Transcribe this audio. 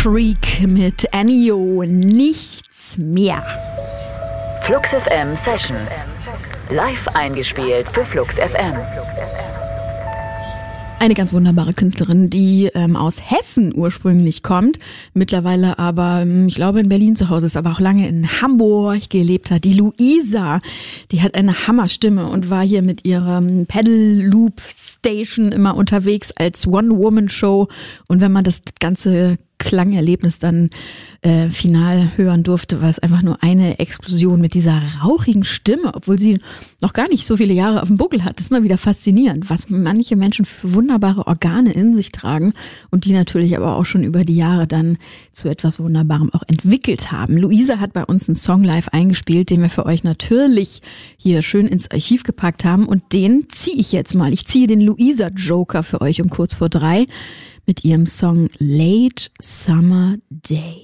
Creek mit Ennio, nichts mehr. Flux FM Sessions. Live eingespielt für Flux FM. Eine ganz wunderbare Künstlerin, die aus Hessen ursprünglich kommt, mittlerweile aber, ich glaube, in Berlin zu Hause ist, aber auch lange in Hamburg gelebt hat. Die Luisa, die hat eine Hammerstimme und war hier mit ihrem Pedal Loop Station immer unterwegs als One-Woman-Show. Und wenn man das ganze Klangerlebnis dann final hören durfte, war es einfach nur eine Explosion mit dieser rauchigen Stimme, obwohl sie noch gar nicht so viele Jahre auf dem Buckel hat. Das ist mal wieder faszinierend, was manche Menschen für wunderbare Organe in sich tragen und die natürlich aber auch schon über die Jahre dann zu etwas Wunderbarem auch entwickelt haben. Luisa hat bei uns einen Song live eingespielt, den wir für euch natürlich hier schön ins Archiv gepackt haben und den ziehe ich jetzt mal. Ich ziehe den Luisa Joker für euch um kurz vor 3 mit ihrem Song Late Summer Day.